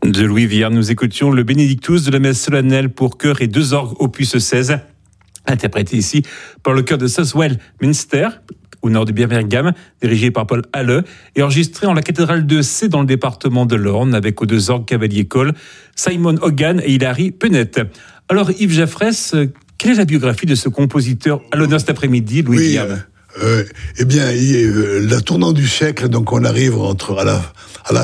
De Louis Vierne, nous écoutions le Benedictus de la messe solennelle pour chœur et 2 orgues opus 16, interprété ici par le chœur de Southwell Minster, au nord de Birmingham, dirigé par Paul Halle, et enregistré en la cathédrale de C dans le département de l'Orne, avec aux 2 orgues cavalier Cole, Simon Hogan et Hilary Penette. Alors Yves Jaffresse, quelle est la biographie de ce compositeur à l'honneur cet après-midi, Louis Vierne ? Eh bien, la tournant du siècle, donc on arrive à la